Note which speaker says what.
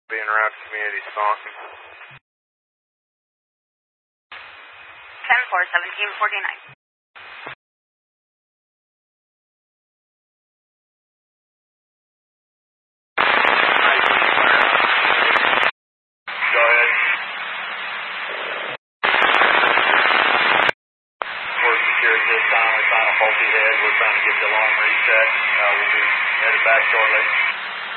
Speaker 1: Being around community stalking.
Speaker 2: 10-4, 1749.
Speaker 1: Go ahead. We're secure at this time. We found a faulty head. We're trying to get the alarm reset. We'll be headed back shortly.